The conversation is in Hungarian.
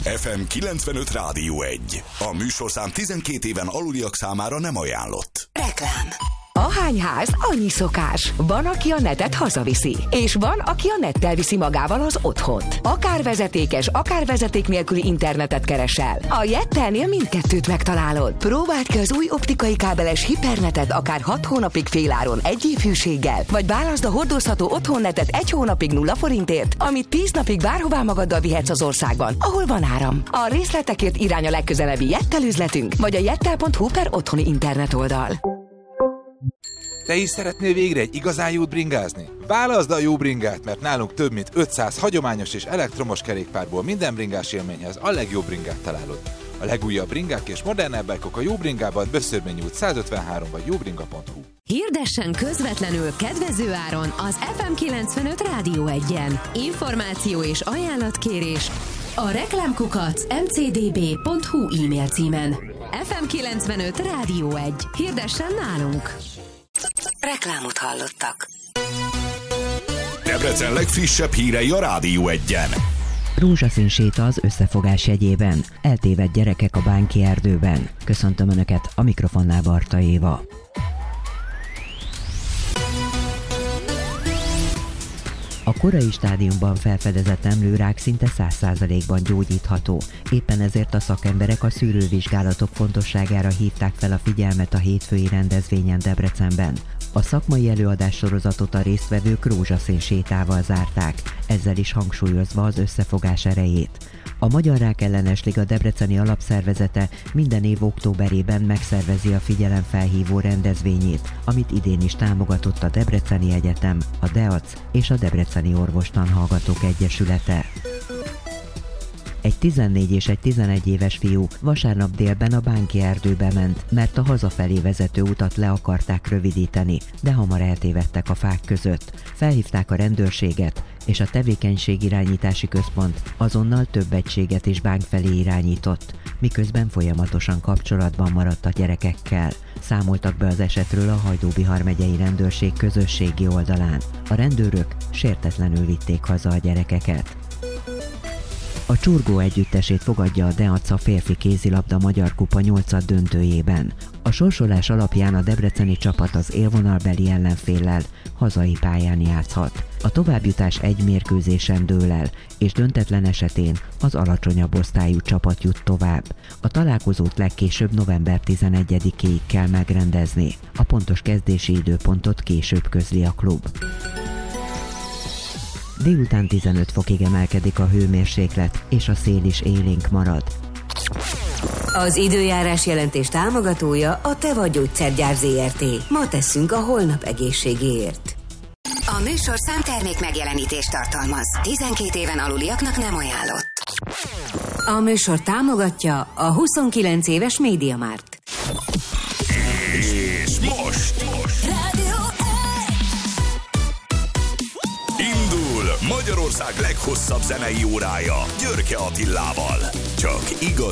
FM 95 Rádió 1. A műsorszám 12 éven aluliak számára nem ajánlott. Reklám. Ahány ház, annyi szokás. Van, aki a netet hazaviszi, és van, aki a nettel viszi magával az otthont. Akár vezetékes, akár vezeték nélküli internetet keresel. A Jettelnél mindkettőt megtalálod. Próbáld ki az új optikai kábeles hipernetet akár 6 hónapig féláron 1 év hűséggel, vagy válaszd a hordozható otthonnetet 1 hónapig 0 forintért, amit 10 napig bárhová magaddal vihetsz az országban, ahol van áram. A részletekért irány a legközelebbi Jettel üzletünk, vagy a jettel.hu/otthoni internet oldal. Te is szeretnél végre egy igazán jót bringázni? Válaszd a jó bringát, mert nálunk több mint 500 hagyományos és elektromos kerékpárból minden bringás élményhez a legjobb bringát találod. A legújabb bringák és modernebb bike-ok a Jó Bringában, Böszörményi út 153 vagy jóbringa.hu. Hirdessen közvetlenül kedvező áron az FM 95 Rádió 1-en. Információ és ajánlatkérés a reklámkukac.mcdb.hu e-mail címen. FM 95 Rádió 1. Hirdessen nálunk! Reklámot hallottak. Debrecen legfrissebb hírei a Rádió 1-en. Rózsaszín séta az összefogás jegyében. Eltévedt gyerekek a Bánki erdőben. Köszöntöm Önöket, a mikrofonnál Barta Éva. A korai stádiumban felfedezett emlőrák szinte 100%-ban gyógyítható. Éppen ezért a szakemberek a szűrővizsgálatok fontosságára hívták fel a figyelmet a hétfői rendezvényen Debrecenben. A szakmai előadássorozatot a résztvevők rózsaszín sétával zárták, ezzel is hangsúlyozva az összefogás erejét. A Magyar Rákellenes Liga debreceni alapszervezete minden év októberében megszervezi a figyelemfelhívó rendezvényét, amit idén is támogatott a Debreceni Egyetem, a DEAC és a Debreceni Orvostanhallgatók Egyesülete. Egy 14 és egy 11 éves fiú vasárnap délben a Bánki erdőbe ment, mert a hazafelé vezető utat le akarták rövidíteni, de hamar eltévedtek a fák között. Felhívták a rendőrséget, és a tevékenységirányítási központ azonnal több egységet is Bánk felé irányított, miközben folyamatosan kapcsolatban maradt a gyerekekkel. Számoltak be az esetről a Hajdú-Bihar megyei rendőrség közösségi oldalán. A rendőrök sértetlenül vitték haza a gyerekeket. A Csurgó együttesét fogadja a DEAC a férfi kézilabda Magyar Kupa 8. döntőjében. A sorsolás alapján a debreceni csapat az élvonalbeli ellenféllel hazai pályán játszhat. A továbbjutás egy mérkőzésen dől el, és döntetlen esetén az alacsonyabb osztályú csapat jut tovább. A találkozót legkésőbb november 11-éig kell megrendezni. A pontos kezdési időpontot később közli a klub. Délután 15 fokig emelkedik a hőmérséklet, és a szél is élénk marad. Az időjárás jelentés támogatója a Teva Gyógyszergyár Zrt. Ma tesszünk a holnap egészségéért. A műsorszám termék megjelenítést tartalmaz. 12 éven aluliaknak nem ajánlott. A műsor támogatja a 29 éves MediaMarkt. És most indul Magyarország leghosszabb zenei órája Györke Attilával. Csak igazi